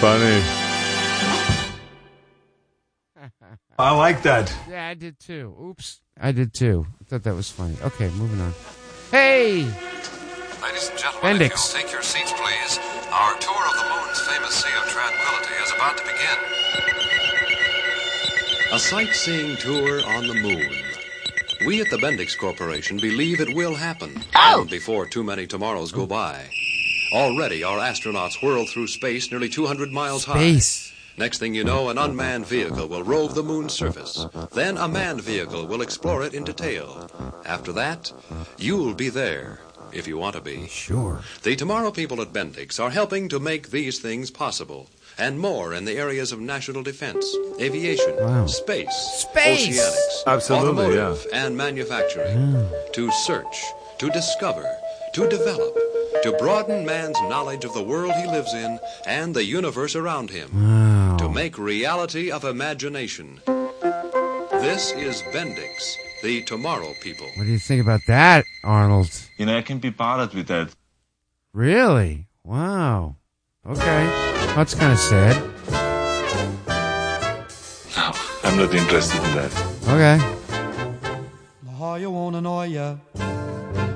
funny. I like that. Yeah, I did too. Oops. I did too. I thought that was funny. Okay, moving on. Hey! Ladies and gentlemen, Bendix. if you'll take your seats, please. Our tour of the moon's famous Sea of Tranquility is about to begin. A sightseeing tour on the moon. We at the Bendix Corporation believe it will happen. And before too many tomorrows go by. Already, our astronauts whirl through space nearly 200 miles high. Next thing you know, an unmanned vehicle will rove the moon's surface. Then a manned vehicle will explore it in detail. After that, you'll be there, if you want to be. Sure. The Tomorrow people at Bendix are helping to make these things possible. And more in the areas of national defense, aviation, space, oceanics, Absolutely, automotive, and manufacturing. To search, to discover, to develop, to broaden man's knowledge of the world he lives in and the universe around him. To make reality of imagination. This is Bendix, the Tomorrow people. What do you think about that, Arnold? You know, I can be bothered with that. Really? Wow. Okay. That's kind of sad. No, I'm not interested in that. Okay. How you wanna know ya?